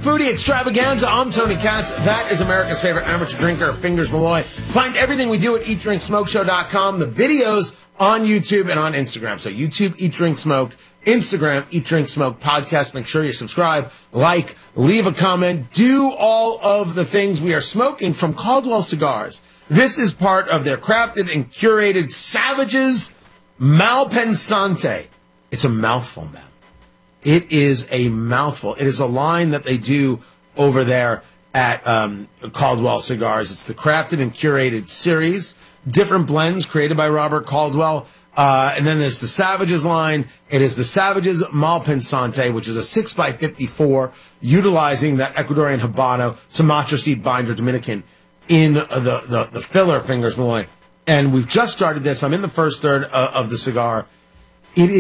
Foodie Extravaganza. I'm Tony Katz. That is America's favorite amateur drinker, Fingers Malloy. Find everything we do at EatDrinkSmokeShow.com. The videos on YouTube and on Instagram. So YouTube, Eat, Drink, Smoke. Instagram, Eat, Drink, Smoke Podcast. Make sure you subscribe, like, leave a comment. Do all of the things we are smoking from Caldwell Cigars. This is part of their crafted and curated Savages Malpensante. It's a mouthful, man. It is a mouthful. It is a line that they do over there at Caldwell Cigars. It's the crafted and curated series, different blends created by Robert Caldwell. And then there's the Savages line. It is the Savages Malpensante, which is a 6x54, utilizing that Ecuadorian Habano, Sumatra seed binder Dominican in the filler, Fingers Malloy. And we've just started this. I'm in the first third of the cigar. It is